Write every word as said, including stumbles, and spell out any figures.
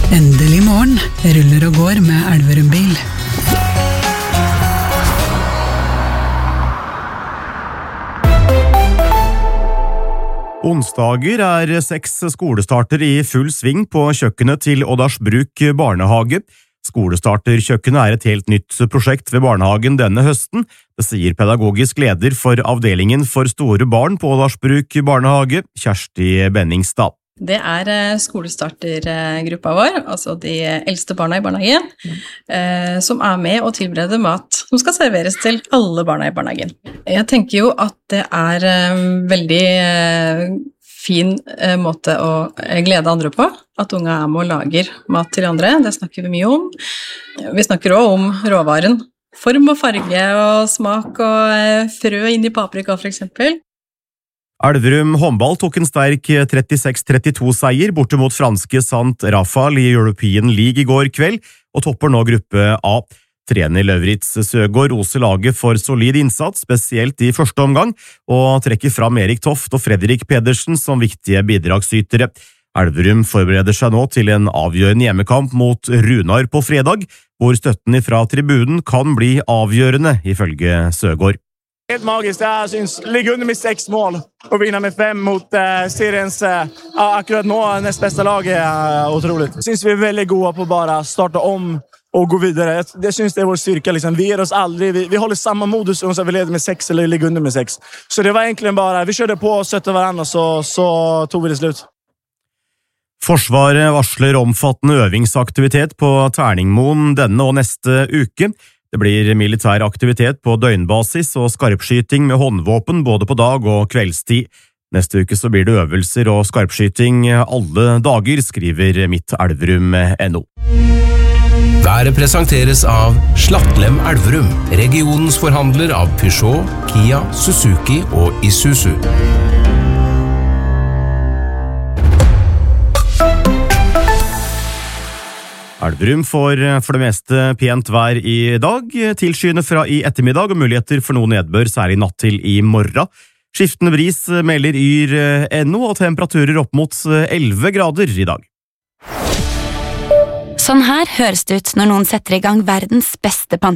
Endelig morgen, ruller og går med Elverum bil. Onsdager er seks skolestarter i full sving på kjøkkenet til Oddarsbruk barnehage. Skolestarterkjøkkenet er et helt nytt prosjekt ved barnehagen denne høsten. Det sier pedagogisk leder for avdelingen for store barn på Oddarsbruk barnehage, Kjersti Benningstad. Det er skolestartergruppa vår, altså de eldste barna i barnehagen, mm. som er med og tilbereder mat som skal serveres til alle barna i barnehagen. Jeg tenker jo at det er veldig fin måte å glede andre på, at unge er med og lager mat til andre. Det snakker vi mye om. Vi snakker også om råvaren. Form og farge og smak og frø inn i paprika for eksempel. Elverum håndball tok en sterk trettiseks trettito seier borte mot franske Sant Rafal i European League i går kveld, og topper nå gruppe A. Trener Løvritz Søgaard roser laget for solid innsats, spesielt i første omgang, og trekker fram Erik Toft og Fredrik Pedersen som viktige bidragsytere. Elverum forbereder seg nå til en avgjørende hjemmekamp mot Runar på fredag, hvor støtten fra tribunen kan bli avgjørende, ifølge Søgaard. Helt magiskt, jag syns ligga under med sex mål och vinna med fem mot uh, seriens uh, akkurat nå näst bästa lag är uh, otroligt. Syns vi är väldigt goda på bara starta om och gå vidare. Det syns det är vår styrka liksom. Vi ger oss aldrig, vi, vi håller samma modus om så vi leder med sex eller ligger under med sex. Så det var egentligen bara vi körde på och sötte varandra så så tog vi det slut. Forsvaret varsler omfattende øvingsaktivitet på Terningmoen denne og neste uke. Det blir militær aktivitet på døgnbasis og skarpskyting med håndvåpen både på dag og kveldstid. Neste uke så blir det øvelser og skarpskyting alle dager, skriver Mitt Elverum punktum no. Været presenteres av Slattlem Elverum, regionens forhandler av Peugeot, Kia, Suzuki og Isuzu. Elverum får for det meste pent vær i dag, tilskyende fra i ettermiddag og muligheter for noe nedbør, særlig natt til i morgen. Skiftende bris melder Yr punktum no og temperaturer opp mot elleve grader i dag. Sånn her høres det ut når noen setter i gang verdens beste